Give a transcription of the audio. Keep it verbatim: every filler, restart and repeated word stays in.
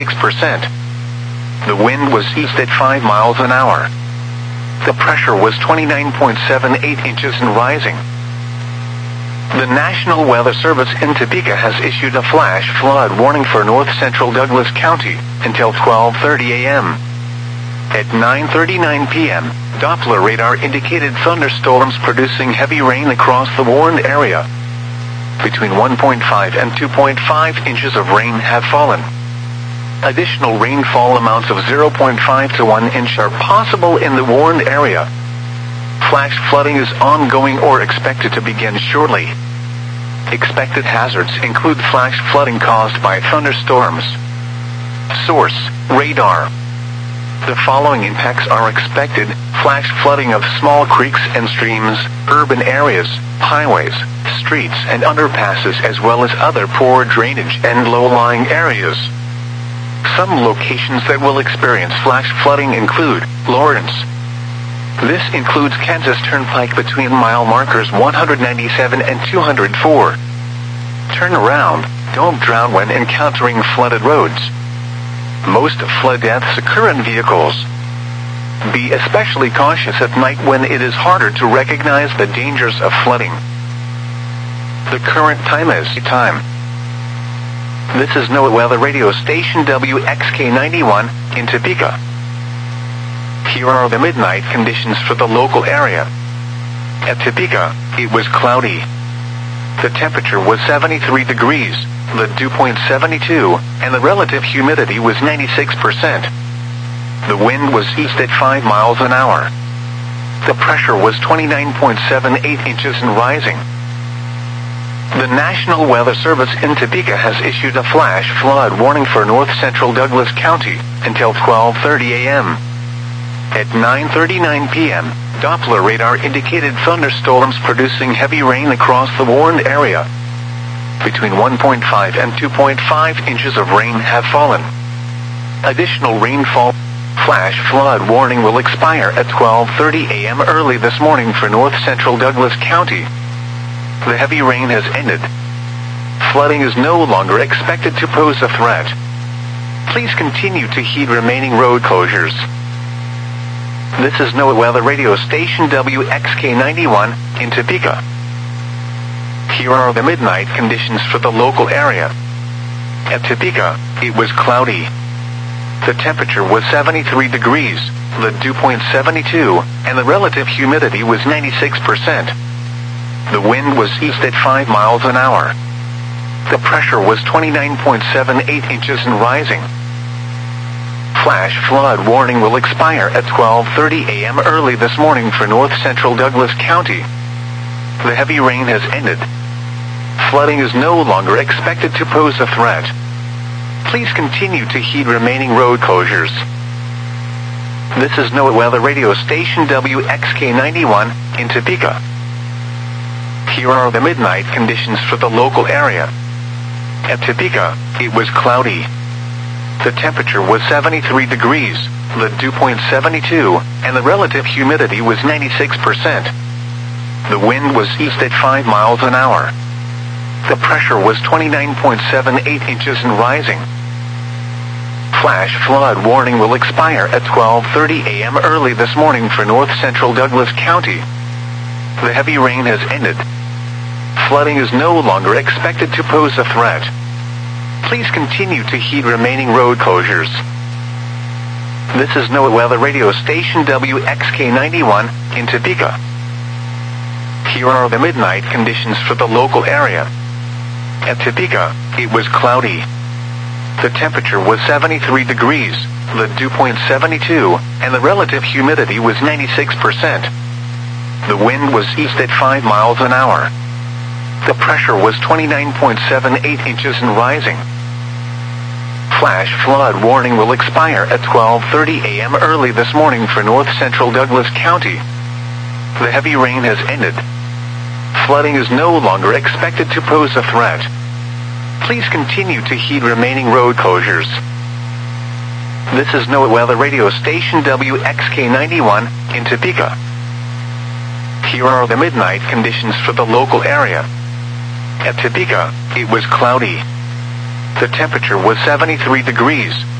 percent. The wind was east at five miles an hour. The pressure was twenty-nine point seven eight inches and rising. The National Weather Service in Topeka has issued a flash flood warning for north central Douglas County until twelve thirty a m At nine thirty-nine p m, Doppler radar indicated thunderstorms producing heavy rain across the warned area. Between one point five and two point five inches of rain have fallen. Additional rainfall amounts of zero point five to one inch are possible in the warned area. Flash flooding is ongoing or expected to begin shortly. Expected hazards include flash flooding caused by thunderstorms. Source: radar. The following impacts are expected: flash flooding of small creeks and streams, urban areas, highways, streets and underpasses, as well as other poor drainage and low-lying areas. Some locations that will experience flash flooding include Lawrence. This includes Kansas Turnpike between mile markers one ninety-seven and two oh four. Turn around, don't drown when encountering flooded roads. Most flood deaths occur in vehicles. Be especially cautious at night when it is harder to recognize the dangers of flooding. The current time is time. This is NOAA Weather Radio Station W X K ninety-one in Topeka. Here are the midnight conditions for the local area. At Topeka, it was cloudy. The temperature was seventy-three degrees, the dew point seventy-two, and the relative humidity was ninety-six percent. The wind was east at five miles an hour. The pressure was twenty-nine point seven eight inches and rising. The National Weather Service in Topeka has issued a flash flood warning for north central Douglas County until twelve thirty a m At nine thirty-nine p m, Doppler radar indicated thunderstorms producing heavy rain across the warned area. Between one point five and two point five inches of rain have fallen. Additional rainfall. Flash flood warning will expire at twelve thirty a m early this morning for north central Douglas County. The heavy rain has ended. Flooding is no longer expected to pose a threat. Please continue to heed remaining road closures. This is NOAA Weather Radio Station W X K ninety-one in Topeka. Here are the midnight conditions for the local area. At Topeka, it was cloudy. The temperature was seventy-three degrees, the dew point seventy-two, and the relative humidity was ninety-six percent. The wind was east at five miles an hour. The pressure was twenty-nine point seven eight inches and rising. Flash flood warning will expire at twelve thirty a m early this morning for north central Douglas County. The heavy rain has ended. Flooding is no longer expected to pose a threat. Please continue to heed remaining road closures. This is NOAA Weather Radio Station W X K ninety-one in Topeka. Here are the midnight conditions for the local area. At Topeka, it was cloudy. The temperature was seventy-three degrees, the dew point seventy-two, and the relative humidity was ninety-six percent. The wind was east at five miles an hour. The pressure was twenty-nine point seven eight inches and rising. Flash flood warning will expire at twelve thirty a m early this morning for north central Douglas County. The heavy rain has ended. Flooding is no longer expected to pose a threat. Please continue to heed remaining road closures. This is NOAA Weather Radio Station W X K ninety-one in Topeka. Here are the midnight conditions for the local area. At Topeka, it was cloudy. The temperature was seventy-three degrees, the dew point seventy-two, and the relative humidity was ninety-six percent. The wind was east at five miles an hour. The pressure was twenty-nine point seven eight inches and rising. Flash flood warning will expire at twelve thirty a m early this morning for north central Douglas County. The heavy rain has ended. Flooding is no longer expected to pose a threat. Please continue to heed remaining road closures. This is NOAA Weather Radio Station W X K ninety-one in Topeka. Here are the midnight conditions for the local area. At Topeka, it was cloudy. The temperature was seventy-three degrees.